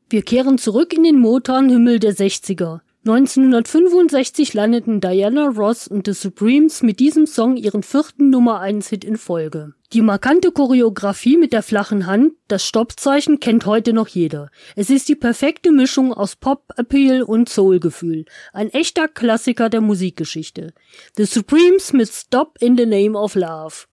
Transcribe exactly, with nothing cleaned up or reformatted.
Wir kehren zurück in den Motown-Himmel der sechziger. neunzehnhundertfünfundsechzig landeten Diana Ross und The Supremes mit diesem Song ihren vierten Nummer eins Hit in Folge. Die markante Choreografie mit der flachen Hand, das Stoppzeichen, kennt heute noch jeder. Es ist die perfekte Mischung aus Pop-Appeal und Soul-Gefühl. Ein echter Klassiker der Musikgeschichte. The Supremes mit Stop in the Name of Love.